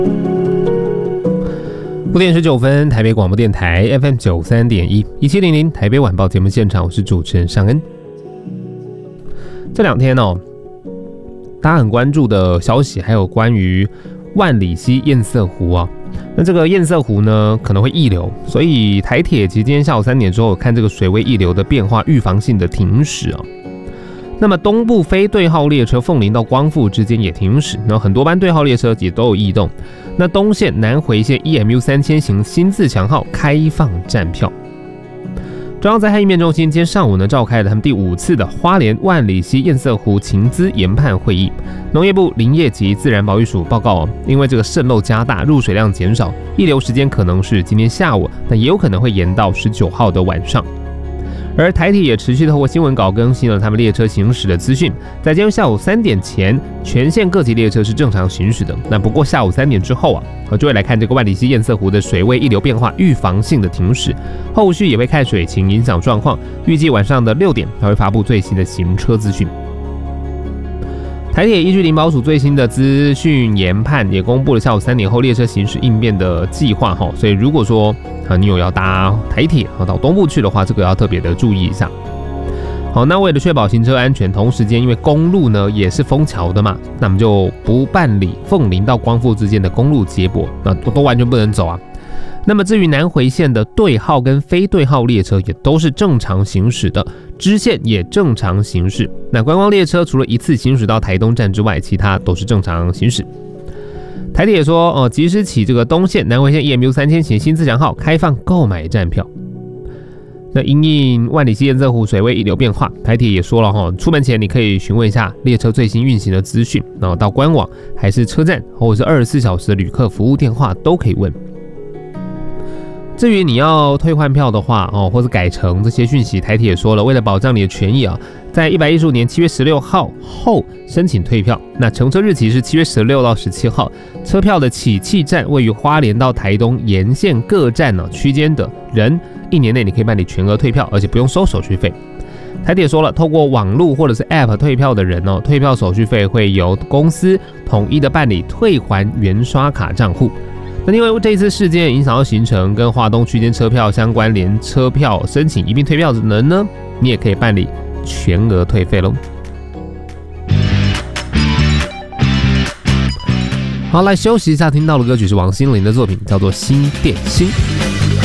5点19分，台北广播电台 FM 93.1，1700台北晚报节目现场，我是主持人尚恩。这两天大家很关注的消息，还有关于万里溪堰塞湖啊。那这个堰塞湖呢，可能会溢流，所以台铁其实今天下午3点之后，看这个水位溢流的变化，预防性的停驶啊。那么东部非对号列车凤林到光复之间也停驶，然后很多班对号列车也都有异动。那东线南回线 EMU 3000型新自强号开放站票。中央灾害应变中心今天上午呢召开了他们第5次的花莲万里溪堰塞湖情资研判会议。农业部林业及自然保育署报告因为这个渗漏加大，入水量减少，溢流时间可能是今天下午，但也有可能会延到19号的晚上。而台铁也持续透过新闻稿更新了他们列车行驶的资讯，在今天下午3点前，全线各级列车是正常行驶的。那不过下午3点之后就会来看这个万里溪堰塞湖的水位溢流变化，预防性的停驶，后续也会看水情影响状况，预计晚上的6点才会发布最新的行车资讯。台铁依据林保署最新的资讯研判，也公布了下午3点后列车行驶应变的计划，所以如果说你有要搭台铁到东部去的话，这个要特别的注意一下。好，那为了确保行车安全，同时间因为公路呢也是封桥的嘛，那我们就不办理凤林到光复之间的公路接驳，那都完全不能走啊。那么至于南回线的对号跟非对号列车也都是正常行驶的，支线也正常行驶。那观光列车除了一次行驶到台东站之外，其他都是正常行驶。台铁也说，即时起这个东线南回线 EMU 3000型新自强号开放购买站票。那因应万里溪堰塞湖水位溢流变化，台铁也说了出门前你可以询问一下列车最新运行的资讯，然后到官网还是车站或者是24小时的旅客服务电话都可以问。至于你要退换票的话或者改成这些讯息，台铁也说了，为了保障你的权益在115年7月16号后申请退票。那乘车日期是7月16到17号，车票的起讫站位于花莲到台东沿线各站区间的人，1年内你可以办理全额退票，而且不用收手续费。台铁说了，透过网络或者是 App 退票的人退票手续费会由公司统一的办理退还原刷卡账户。那因为这一次事件影响到行程跟花东区间车票相关联车票申请一并退票的人呢，你也可以办理全额退费咯。好，来休息一下，听到的歌曲是王心凌的作品，叫做《新电心》。